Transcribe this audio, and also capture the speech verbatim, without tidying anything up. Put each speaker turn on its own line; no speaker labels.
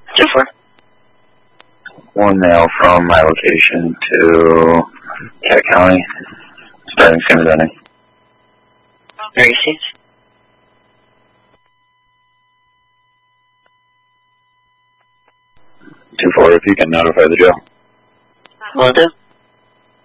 two four.
One mail from my location to Cat County, starting San Antonio.
Received.
two four, if you can notify the jail.
Will do.